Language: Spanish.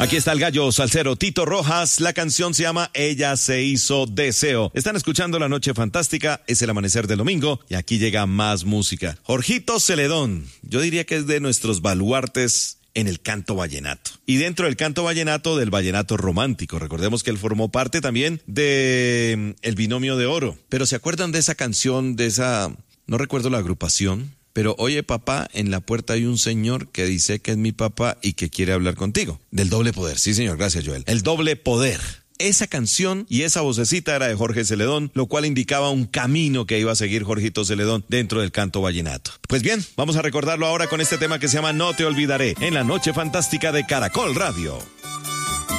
Aquí está el gallo salsero Tito Rojas. La canción se llama Ella se hizo deseo. Están escuchando La Noche Fantástica, es el amanecer del domingo y aquí llega más música. Jorgito Celedón, yo diría que es de nuestros baluartes en el canto vallenato. Y dentro del canto vallenato, del vallenato romántico. Recordemos que él formó parte también de El Binomio de Oro. Pero ¿se acuerdan de esa canción, no recuerdo la agrupación? Pero oye papá, en la puerta hay un señor que dice que es mi papá y que quiere hablar contigo. Del doble poder, sí señor, gracias Joel. El doble poder. Esa canción y esa vocecita era de Jorge Celedón, lo cual indicaba un camino que iba a seguir Jorgito Celedón dentro del canto vallenato. Pues bien, vamos a recordarlo ahora con este tema que se llama No te olvidaré, en la Noche Fantástica de Caracol Radio.